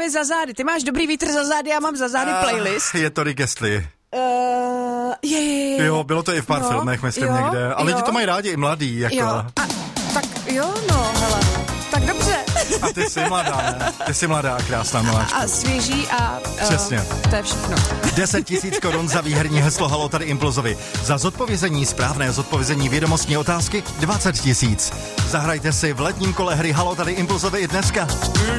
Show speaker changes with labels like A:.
A: právě za zády. Ty máš dobrý vítr za zády, já mám za zády playlist.
B: Je to Rick Astley.
A: Je.
B: Jo, bylo to i v pár filmech, myslím někde. A lidi to mají rádi, i mladý, jako.
A: Jo. Tak jo, no, hele. Tak dobře.
B: A ty jsi mladá, ne? Ty jsi mladá, krásná miláčku.
A: A svěží a...
B: Přesně.
A: To je všechno.
B: 10 000 korun za výherní heslo Halo tady Impulzovi. Za správné zodpovězení vědomostní otázky 20 000. Zahrajte si v letním kole hry Halo tady Impulzovi i dneska.